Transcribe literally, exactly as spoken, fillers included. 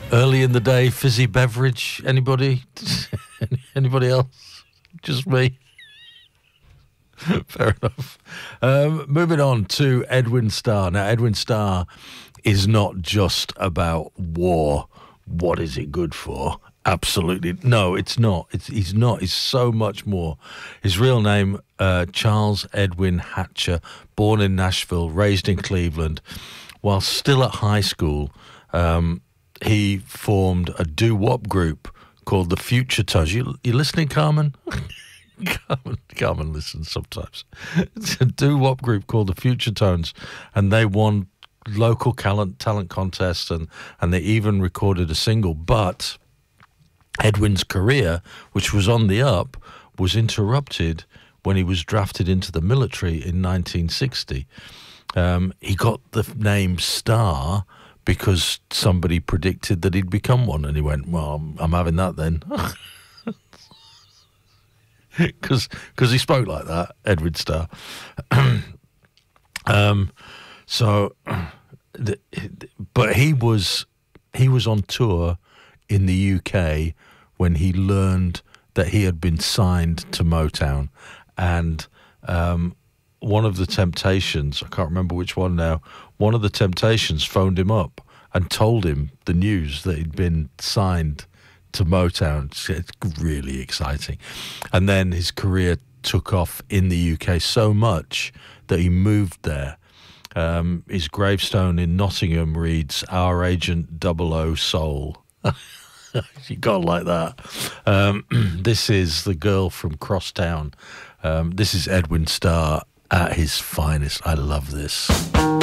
Early in the day, fizzy beverage. Anybody? Anybody else? Just me. Fair enough. Um, moving on to Edwin Starr. Now, Edwin Starr is not just about war. What is it good for? Absolutely. No, it's not. It's, he's not. He's so much more. His real name, uh, Charles Edwin Hatcher, born in Nashville, raised in Cleveland. While still at high school, um, he formed a doo-wop group called the Future Tones. You, you listening, Carmen? Carmen, Carmen listens sometimes. It's a doo-wop group called the Future Tones, and they won local talent talent contests, and, and they even recorded a single. But Edwin's career, which was on the up, was interrupted when he was drafted into the military in nineteen sixty. Um, he got the name Starr because somebody predicted that he'd become one, and he went, well, I'm, I'm having that then. Because he spoke like that, Edwin Starr. um, so, the, but he was he was on tour in the U K when he learned that he had been signed to Motown, and um, one of the Temptations, I can't remember which one now, one of the Temptations phoned him up and told him the news that he'd been signed to Motown. It's really exciting. And then his career took off in the U K so much that he moved there. Um, his gravestone in Nottingham reads, Our Agent double O Soul. You got like that. Um, this is the girl from Crosstown. Um, this is Edwin Starr at his finest. I love this.